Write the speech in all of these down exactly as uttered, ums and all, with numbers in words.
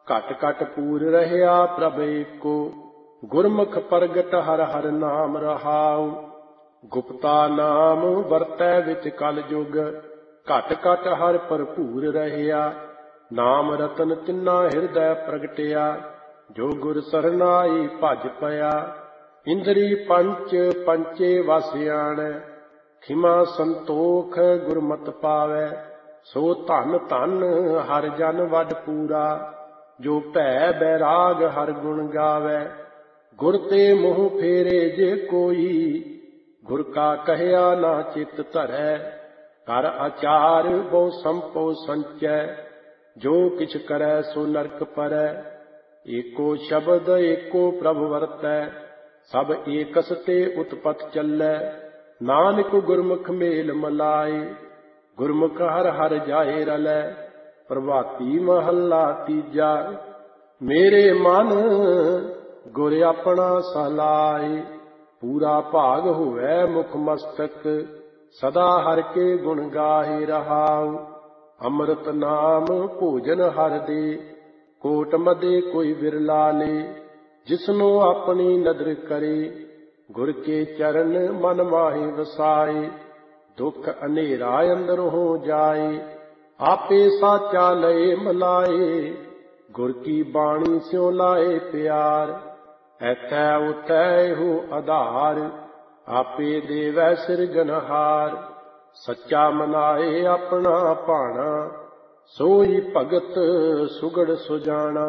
ਘਟ ਘਟ ਪੂਰ ਰਹਿਆ ਪ੍ਰਭ ਏਕੋ। ਗੁਰਮੁਖ ਪ੍ਰਗਟ ਹਰ ਹਰ ਨਾਮ ਰਹਾਉ। ਗੁਪਤਾ ਨਾਮ ਵਰਤੈ ਵਿੱਚ ਕਲ ਜੁਗ। ਘਟ ਘਟ ਹਰ ਭਰਪੂਰ ਰਹਿਆ। ਨਾਮ ਰਤਨ ਤਿੰਨਾ ਹਿਰਦੈ ਪ੍ਰਗਟਿਆ। ਜੋ ਗੁਰ ਸਰਨਾਈ ਭਜ ਪਿਆ। ਇੰਦਰੀ ਪੰਚ ਪੰਚੇ ਵਸ ਆਣੈ। ਖਿਮਾ ਸੰਤੋਖ ਗੁਰਮਤਿ ਪਾਵੈ। ਸੋ ਧਨ ਧਨ ਹਰ ਜਨ ਵੱਡ ਪੂਰਾ। ਜੋ ਭੈ ਬੈਰਾਗ ਹਰ ਗੁਣ ਗਾਵੈ। ਗੁਰ ਤੇ ਮੋਹ ਫੇਰੇ ਜੇ ਕੋਈ। ਗੁਰ ਕਾ ਕਹਿਆ ਨਾ ਚਿਤ ਧਰੈ। ਕਰ ਆਚਾਰ ਬਹੁ ਸੰਪੋ ਸੰਚੈ। ਜੋ ਕਿਛ ਕਰੈ ਸੋ ਨਰਕ ਪਰੈ। ਏਕੋ ਸ਼ਬਦ ਏਕੋ ਪ੍ਰਭ ਵਰਤੈ। ਸਭ ਏਕਸ ਤੇ ਉਤਪਤ ਚੱਲੈ। ਨਾਨਕ ਗੁਰਮੁਖ ਮੇਲ ਮਲਾਏ। ਗੁਰਮੁਖ ਹਰ ਹਰ ਜਾਏ ਰਲੈ। ਪ੍ਰਭਾਤੀ ਮਹੱਲਾ ਤੀਜਾ। ਮੇਰੇ ਮਨ ਗੁਰ ਆਪਣਾ ਸਲਾਏ। ਪੂਰਾ ਭਾਗ ਹੋਵੈ ਮੁਖ ਮਸਤਕ। ਸਦਾ ਹਰਿ ਕੇ ਗੁਣ ਗਾਏ ਰਹਾਉ। ਅੰਮ੍ਰਿਤ ਨਾਮ ਭੋਜਨ ਹਰਿ ਦੇ। ਕੋਟ ਮਦੇ ਕੋਈ ਵਿਰਲਾ ਲੇ। ਜਿਸਨੂੰ ਆਪਣੀ ਨਦਰ ਕਰੇ। ਗੁਰ ਕੇ ਚਰਨ ਮਨ ਮਾਹੀ ਵਸਾਏ। ਦੁਖ ਹਨੇਰਾ ਅੰਦਰ ਹੋ ਜਾਏ। ਆਪੇ ਸਾਚਾ ਲਏ ਮਲਾਏ। ਗੁਰ ਕੀ ਬਾਣੀ ਸਿਉ ਲਾਏ ਪਿਆਰ। ਐਥੈ ਉਥੈ ਇਹੋ ਆਧਾਰ। ਆਪੇ ਦੇਵੈ ਸਿਰਜਨਹਾਰ। ਸੱਚਾ ਮਨਾਏ ਆਪਣਾ ਭਾਣਾ। ਸੋਈ ਭਗਤ ਸੁਗੜ ਸੁਜਾਣਾ।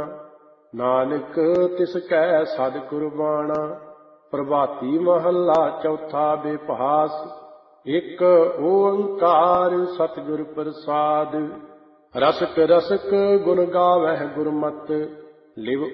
ਨਾਨਕ ਤਿਸ ਕੈ ਸਦ ਕੁਰਬਾਣਾ। ਪ੍ਰਭਾਤੀ ਮਹੱਲਾ ਚੌਥਾ ਬੇਭਾਸ। ਇੱਕ ਓੰਕਾਰ ਸਤਿਗੁਰ ਪ੍ਰਸਾਦਿ। ਰਸਕ ਰਸਕ ਗੁਣ ਗਾਵਹਿ ਗੁਰਮਤਿ। ਲਿਵ